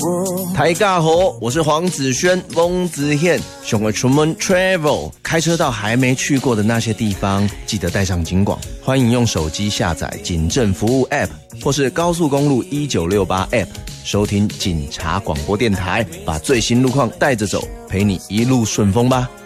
大家好，我是黄子轩、翁子宪，想要出门 travel， 开车到还没去过的那些地方，记得带上警广。欢迎用手机下载警政服务 App， 或是高速公路1968 App， 收听警察广播电台，把最新路况带着走，陪你一路顺风吧。